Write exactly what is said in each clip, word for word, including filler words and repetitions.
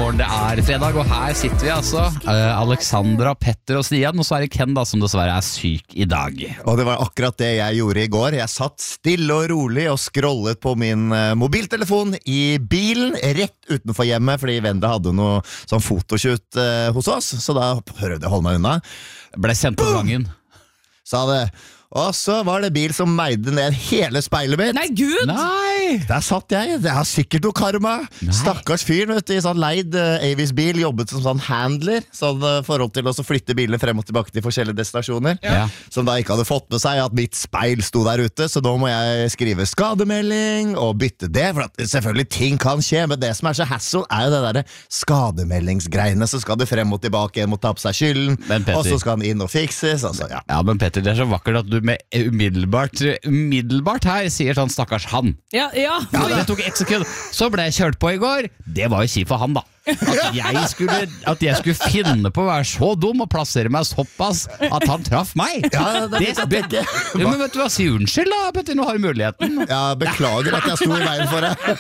morgen, det er fredag, og her sitter vi altså uh, Alexandra, Petter og Stian. Og så er det Ken da, som dessverre er syk i dag. Og det var akkurat det jeg gjorde i går. Jeg satt stille og rolig og scrollet på min uh, mobiltelefon i bilen rett utenfor hjemmet, fordi Vende hadde noe sånn fotoshoot uh, hos oss. Så da prøvde jeg å holde meg unna. Ble sendt på gangen. Sa det. Og så var det bil som meide ned hele speilet mitt. Nei, Gud! Nei! Der satt jeg, det har sikkert noe karma. Nei. Stakkars fyr, vet du, i sånn leid uh, Avis bil, jobbet som sånn handler, sånn uh, forhold til å flytte bilene frem og tilbake til forskjellige destinasjoner, Ja. som da ikke hadde fått med seg at mitt speil sto der ute, så da må jeg skrive skademelding og bytte det, for at selvfølgelig ting kan skje, men det som er så hassle er jo det der skademeldingsgreiene, så skal det frem og tilbake, en må ta på seg skylden, Men Petter- og så skal den inn og fikses, altså, ja. Ja, men Petter, det er så vakkert at du med umiddelbart, umiddelbart her sier sånn stakkars han. Ja, ja. Ja, det tok ett sekund. Så ble jeg kjørt på i går. Det var jo kjipt for han da. At jeg, skulle, at jeg skulle finne på å være så dum og plassere meg såpass at han traff meg. Ja, det er det ikke. Ja, men vet du hva, si unnskyld da, Petter, nå har du muligheten. Ja, beklager at jeg sto i veien for deg.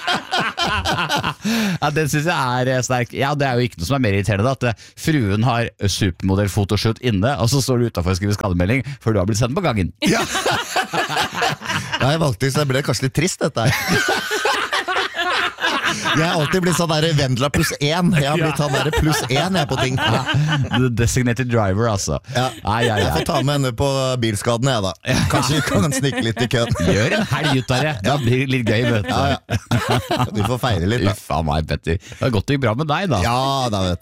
Ja, det synes jeg er sterk. Ja, det er jo ikke noe som er mer irriterende da, at eh, fruen har supermodell fotoshoot inne, og så står du utenfor og skriver skademelding, før du har blitt sendt på gangen. Ja. Ja, jeg valgte, så det ble kanskje litt trist dette her. Jeg har alltid blitt sånn der Vendela pluss én. Jeg har blitt sånn der pluss én jeg på ting. The designated driver, altså. Ja. Ai, ai, Jeg ai. får ta med henne på bilskadene, jeg da. Kanskje vi kan snike litt i køen. Gjør en helg ut av det. Det blir litt gøy, vet du. Ja, ja. Vi får feire litt da. Uff a meg, Petter. Det har gått det bra med deg da. Ja, da vet du.